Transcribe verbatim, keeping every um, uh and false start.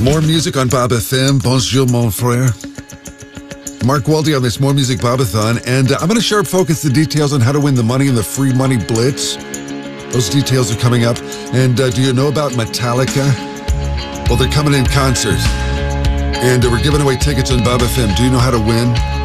More music on Bob F M. Bonjour, mon frère. Mark Waldy on this More Music Bobathon, and uh, I'm going to sharp focus the details on how to win the money in the Free Money Blitz. Those details are coming up. And uh, do you know about Metallica? Well, they're coming in concert, and uh, we're giving away tickets on Bob F M. Do you know how to win?